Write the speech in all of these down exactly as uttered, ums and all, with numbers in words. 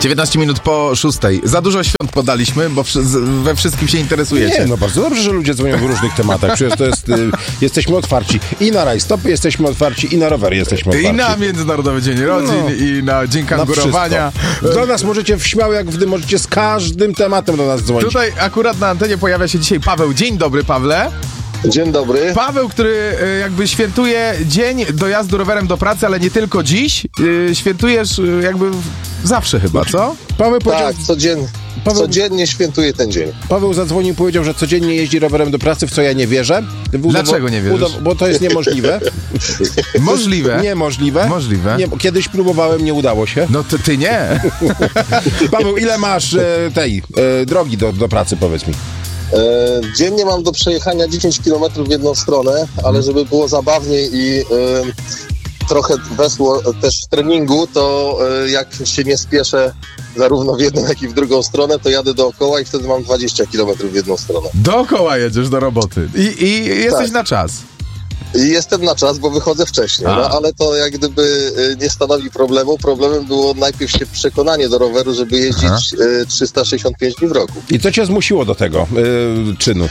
dziewiętnaście minut po szóstej. Za dużo świąt podaliśmy, bo wszy- we wszystkim się interesujecie. Nie, no bardzo dobrze, że ludzie dzwonią w różnych tematach. Przecież to jest, y, jesteśmy otwarci i na rajstopy jesteśmy otwarci, i na rowery jesteśmy otwarci. I na Międzynarodowy Dzień Rodzin, No. i na Dzień Kangurowania. Do nas możecie śmiało jak wdy, możecie z każdym tematem do nas dzwonić. Tutaj akurat na antenie pojawia się dzisiaj Paweł. Dzień dobry, Pawle. Dzień dobry. Paweł, który y, jakby świętuje dzień dojazdu rowerem do pracy, ale nie tylko dziś. Y, świętujesz y, jakby w- zawsze chyba, co? Paweł, powiedział, Tak, codzien, Paweł- codziennie świętuję ten dzień. Paweł zadzwonił i powiedział, że codziennie jeździ rowerem do pracy, w co ja nie wierzę. Udowo- Dlaczego nie wierzysz? udow- Bo to jest niemożliwe. Możliwe. Niemożliwe. Możliwe. Nie, kiedyś próbowałem, nie udało się. No ty, ty nie. Paweł, ile masz e, tej e, drogi do, do pracy, powiedz mi? E, dziennie mam do przejechania dziesięć kilometrów w jedną stronę, ale żeby było zabawniej i e, trochę wesło też w treningu, to e, jak się nie spieszę zarówno w jedną, jak i w drugą stronę, to jadę dookoła i wtedy mam dwadzieścia kilometrów w jedną stronę. Dookoła jedziesz do roboty. I, i jesteś Tak. na czas. I jestem na czas, bo wychodzę wcześniej, A. no ale to jak gdyby e, nie stanowi problemu. Problemem było najpierw się przekonanie do roweru, żeby jeździć e, trzysta sześćdziesiąt pięć dni w roku. I co cię zmusiło do tego e, czynu?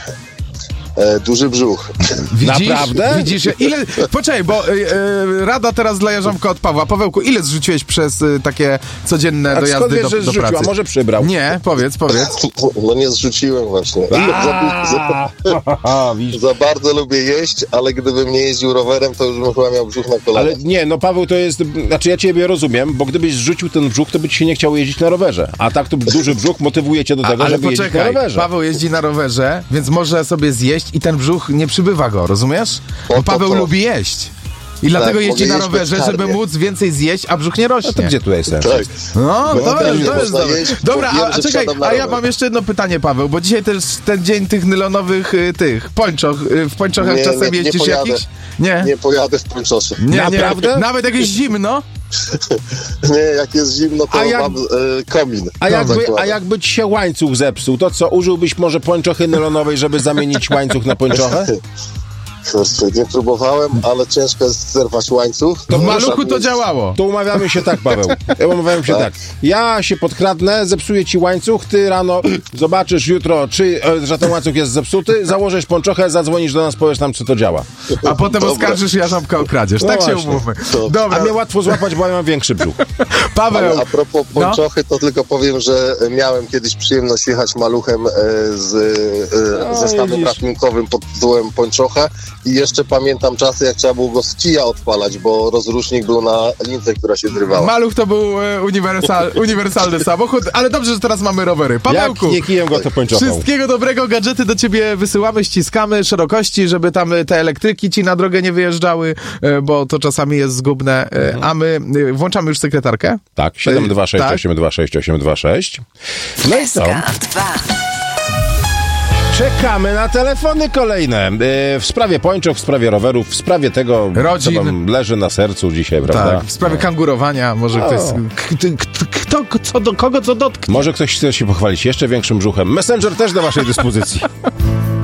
E, duży brzuch. Widzisz? Naprawdę? Widzisz, ile... Poczekaj, bo y, y, rada teraz dla Jarząbka od Pawła. Pawełku, ile zrzuciłeś przez y, takie codzienne A skąd dojazdy wiesz, do, że do zrzucił? pracy? A może przybrał? Nie, powiedz, powiedz. No nie zrzuciłem właśnie. Za, za, A, widzisz. za bardzo lubię jeść, ale gdybym nie jeździł rowerem, to już bym chyba miał brzuch na kolana. Ale nie, no Paweł, to jest, znaczy ja ciebie rozumiem, bo gdybyś zrzucił ten brzuch, to by ci się nie chciało jeździć na rowerze. A tak to duży brzuch motywuje cię do tego, A, ale żeby jeździć na poczekaj, rowerze. Paweł jeździ na rowerze, więc może sobie zjeść i ten brzuch nie przybywa go, rozumiesz? Bo O, to Paweł to. lubi jeść. I dlatego mogę jeździ na jeść rowerze, bezkarnie. żeby móc więcej zjeść, a brzuch nie rośnie. A to gdzie tu jest sens? Tak. No, Bo to też jest, to jest można dobre. jeść, Dobra, bo wiem, a, a że czekaj, wsiadam na a ja rower. mam jeszcze jedno pytanie, Paweł, bo dzisiaj też ten dzień tych nylonowych y, tych pończoch. Y, w pończochach Nie, czasem nie, nie jeździsz pojadę. jakiś? Nie. Nie pojadę w pończosze. Nie, Naprawdę? Nie. Nawet jak jest zimno? Nie, jak jest zimno, to A jak- mam e, komin. A jakby, Zakładam. a jakby ci się łańcuch zepsuł, to co, użyłbyś może pończochy nylonowej, żeby zamienić łańcuch na pończochę? Kurczę, nie próbowałem, ale ciężko jest zerwać łańcuch. To w Muszę maluchu to mieć- działało. To umawiamy się tak, Paweł. Umawiamy się tak. Tak. Ja się podkradnę, zepsuję ci łańcuch, ty rano zobaczysz jutro, czy, e, że ten łańcuch jest zepsuty, założysz pończochę, zadzwonisz do nas, powiesz nam, czy to działa. A potem Dobra. oskarżysz Jarząbka o kradzież. No Tak się właśnie. umówmy. To- Dobra, A mnie łatwo złapać, bo ja mam większy brzuch. Paweł. Ale a propos No. pończochy, to tylko powiem, że miałem kiedyś przyjemność jechać maluchem e, z e, No, zestawem widzisz. ratunkowym pod tytułem pończocha i jeszcze pamiętam czasy, jak trzeba było go z kija odpalać, bo rozrusznik był na lince, która się zrywała. Maluch to był e, uniwersal, uniwersalny samochód, ale dobrze, że teraz mamy rowery. Pawełku, Jak nie kijem go, to pończochą. wszystkiego dobrego, gadżety do ciebie wysyłamy, ściskamy szerokości, żeby tam e, te elektryki ci na drogę nie wyjeżdżały, e, bo to czasami jest zgubne. E, A my e, włączamy już sekretarkę. Tak, siedem dwa sześć Tak. osiem dwa sześć osiem dwa sześć. No i co? S K dwa. Czekamy na telefony kolejne. E, W sprawie pończoch, w sprawie rowerów, w sprawie tego, Rodzin. co wam leży na sercu dzisiaj, prawda? Tak, w sprawie kangurowania, może O. ktoś... k- k- Kto, co do kogo co dotknie? Może ktoś chce się pochwalić jeszcze większym brzuchem. Messenger też do waszej dyspozycji.